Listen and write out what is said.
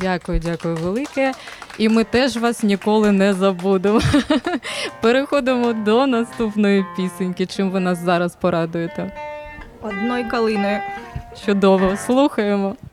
Дякую, дякую велике. І ми теж вас ніколи не забудемо. Переходимо до наступної пісеньки. Чим ви нас зараз порадуєте? Одною калиною. Чудово, слухаємо.